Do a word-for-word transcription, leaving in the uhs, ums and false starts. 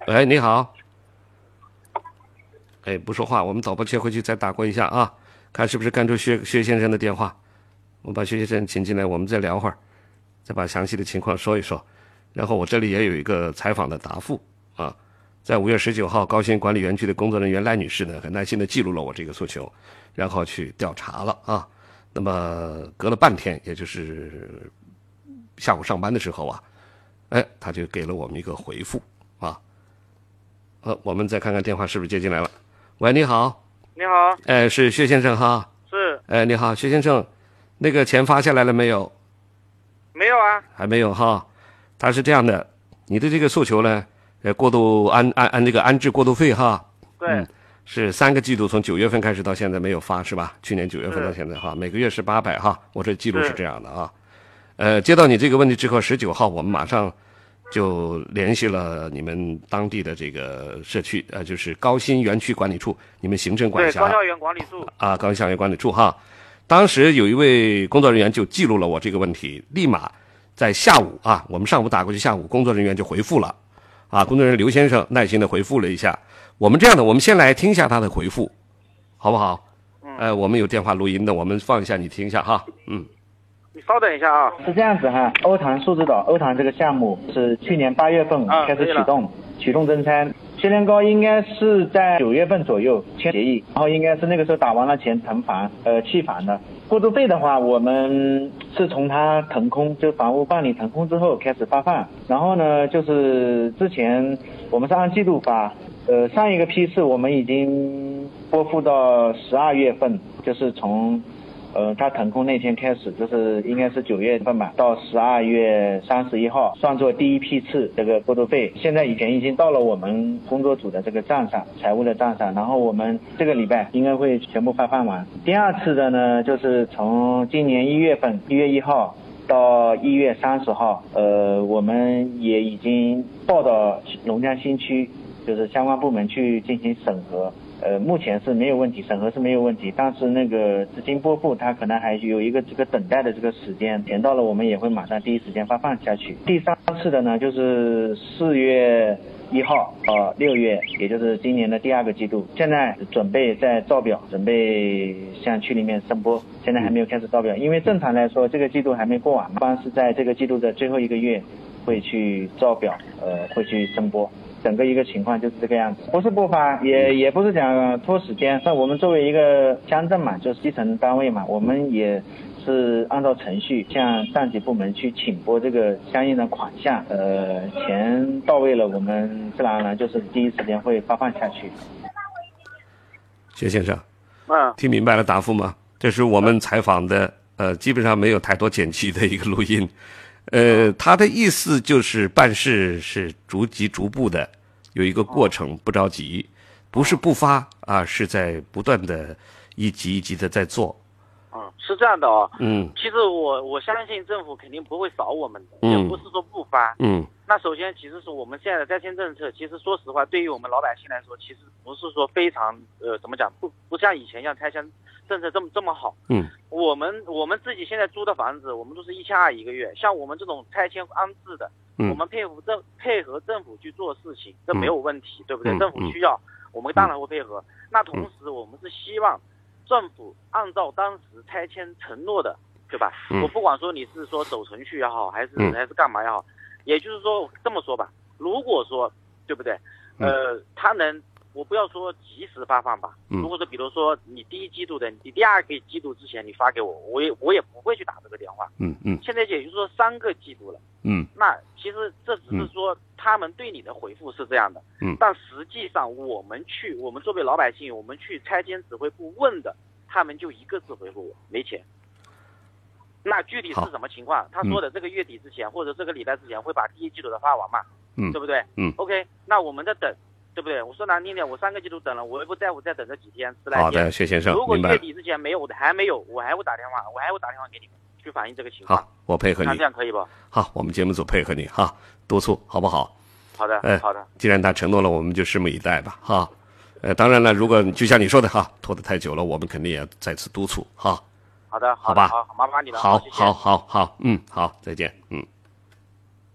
喂，你好。哎，不说话，我们导播切回去再打过一下啊，看是不是干出薛薛先生的电话。我把薛先生请进来，我们再聊会儿，再把详细的情况说一说。然后我这里也有一个采访的答复啊，在五月十九号，高新管理园区的工作人员赖女士呢，很耐心的记录了我这个诉求，然后去调查了啊。那么隔了半天，也就是下午上班的时候啊，哎，他就给了我们一个回复啊。呃，我们再看看电话是不是接进来了。喂，你好。 你好。 哎，是薛先生哈。 是。 哎，你好，薛先生，那个钱发下来了没有？ 没有啊。 还没有哈。他是这样的，你的这个诉求呢，呃，过渡安安安那个安置过渡费哈。 对。 嗯，是三个季度，从九月份开始到现在没有发是吧？去年九月份到现在哈，每个月是八百哈。我这记录是这样的啊。呃，接到你这个问题之后，十九号我们马上就联系了你们当地的这个社区，呃，就是高新园区管理处，你们行政管辖。 对，高校园管理处。 啊，高新校园管理处哈。当时有一位工作人员就记录了我这个问题，立马在下午啊，我们上午打过去，下午工作人员就回复了，啊，工作人员刘先生耐心的回复了一下。我们这样的，我们先来听一下他的回复，好不好？嗯。呃，我们有电话录音的，我们放一下，你听一下哈。嗯。 你稍等一下啊。 是这样子哈，欧塘数字岛欧塘这个项目是去年八月份开始启动，启动增参。薛连高应该是在九月份左右签协议，然后应该是那个时候打完了钱腾房，呃弃房的。过渡费的话，我们是从他腾空，就房屋办理腾空之后开始发放。然后呢，就是之前我们是按季度发，呃上一个批次我们已经拨付到十二月份，就是从。呃，它腾空那天开始，就是应该是九月份吧，到十二月三十一号，算作第一批次这个过渡费。现在以前已经到了我们工作组的这个账上，财务的账上，然后我们这个礼拜应该会全部发放完。第二次的呢，就是从今年一月份一月一号到一月三十号，呃，我们也已经报到龙江新区，就是相关部门去进行审核。呃，目前是没有问题，审核是没有问题，但是那个资金拨付它可能还有一个这个等待的这个时间，填到了我们也会马上第一时间发放下去。第三次的呢，就是四月一号呃六月，也就是今年的第二个季度，现在准备在造表，准备向区里面申拨，现在还没有开始造表，因为正常来说这个季度还没过完嘛，光是在这个季度的最后一个月会去造表，呃会去申拨。整个一个情况就是这个样子，不是不发，也也不是讲拖时间。那我们作为一个乡镇嘛，就是基层单位嘛，我们也是按照程序向上级部门去请拨这个相应的款项，呃，钱到位了，我们自然而然就是第一时间会发放下去。 薛先生， 嗯， 听明白了答复吗？这是我们采访的，呃，基本上没有太多剪辑的一个录音。呃，他的意思就是办事是逐级逐步的，有一个过程，不着急，不是不发啊，是在不断的一级一级的在做。 嗯，是这样的哦。 嗯。 其实我我相信政府肯定不会少我们的，嗯、也不是说不发。 嗯。 那首先，其实是我们现在的拆迁政策，其实说实话，对于我们老百姓来说，其实不是说非常呃怎么讲，不不像以前一样拆迁政策这么这么好。 嗯。 我们我们自己现在租的房子，我们都是一千二一个月。像我们这种拆迁安置的， 嗯、 我们配合政配合政府去做事情，这没有问题， 嗯、 对不对？ 嗯、 政府需要，我们当然会配合。嗯、那同时，我们是希望政府按照当时拆迁承诺的，对吧？ 嗯、 我不管说你是说走程序也好，还是、 嗯、 还是干嘛也好，也就是说这么说吧，如果说对不对？呃，他能。我不要说及时发放吧，如果说比如说你第一季度的，你第二个季度之前你发给我，我也我也不会去打这个电话。 嗯嗯。 现在也就是说三个季度了。 嗯。 那其实这只是说他们对你的回复是这样的。 嗯。 但实际上我们去，我们作为老百姓，我们去拆迁指挥部问的，他们就一个字回复我没钱。那具体是什么情况？他说的这个月底之前、嗯、或者这个礼拜之前会把第一季度的发完嘛？ 嗯。 对不对？ 嗯。 OK， 那我们在等。对不对？我说难听点，我三个季度等了，我也不在乎再等这几天十来天。 好的，薛先生， 如果月底之前没有，我还没有，我还会打电话，我还会打电话给你们去反映这个情况。 好，我配合你。 那这样可以不？ 好，我们节目组配合你哈，督促好不好？ 好的， 呃， 好的。 既然他承诺了，我们就拭目以待吧，哈。呃，当然了，如果就像你说的哈，拖得太久了，我们肯定也再次督促哈。 好的， 好吧， 好，麻烦你了。 好，好，好，好，嗯，好，再见，嗯。